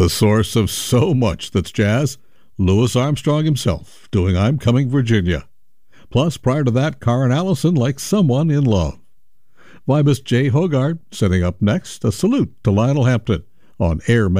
The source of so much that's jazz, Louis Armstrong himself, doing I'm Coming Virginia. Plus, prior to that, Karen Allison like Someone in Love. Vibus J. Hogarth setting up next, a salute to Lionel Hampton on Air